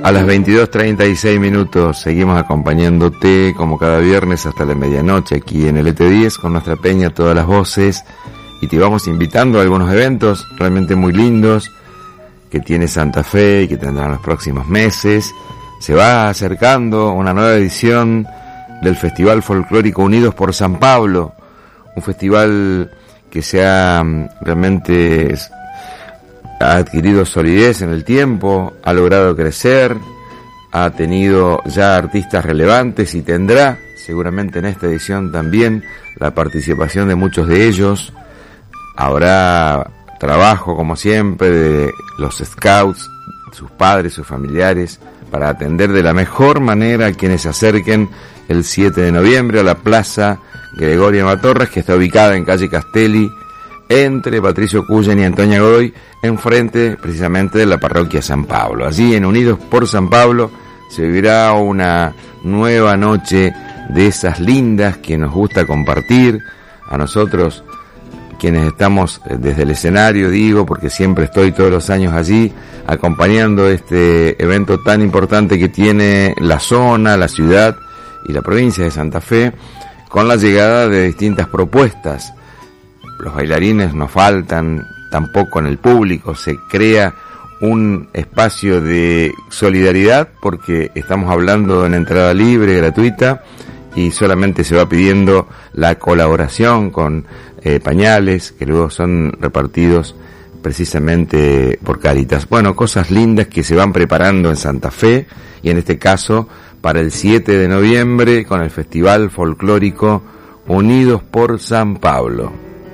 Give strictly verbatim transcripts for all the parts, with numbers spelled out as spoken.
A las veintidós treinta y seis minutos seguimos acompañándote como cada viernes hasta la medianoche aquí en el E T diez con nuestra peña Todas las Voces, y te vamos invitando a algunos eventos realmente muy lindos que tiene Santa Fe y que tendrán los próximos meses. Se va acercando una nueva edición del Festival Folclórico Unidos por San Pablo, un festival que se ha realmente ha adquirido solidez en el tiempo, ha logrado crecer, ha tenido ya artistas relevantes y tendrá seguramente en esta edición también la participación de muchos de ellos. Habrá trabajo como siempre de los scouts, sus padres, sus familiares, para atender de la mejor manera a quienes se acerquen el siete de noviembre a la Plaza Gregorio Matorras, que está ubicada en calle Castelli, entre Patricio Cullen y Antonia Godoy, enfrente precisamente de la parroquia San Pablo. Allí en Unidos por San Pablo se vivirá una nueva noche de esas lindas que nos gusta compartir a nosotros, quienes estamos desde el escenario, digo, porque siempre estoy todos los años allí acompañando este evento tan importante que tiene la zona, la ciudad y la provincia de Santa Fe, con la llegada de distintas propuestas. Los bailarines no faltan, tampoco en el público, se crea un espacio de solidaridad porque estamos hablando en entrada libre, gratuita, y solamente se va pidiendo la colaboración con eh, pañales que luego son repartidos precisamente por Cáritas. Bueno, cosas lindas que se van preparando en Santa Fe y en este caso para el siete de noviembre con el Festival Folclórico Unidos por San Pablo.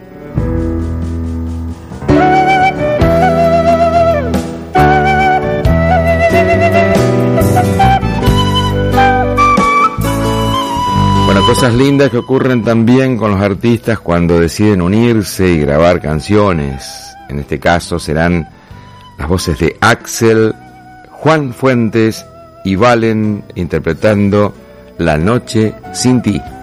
Cosas lindas que ocurren también con los artistas cuando deciden unirse y grabar canciones. En este caso serán las voces de Axel, Juan Fuentes y Valen interpretando La Noche Sin Ti.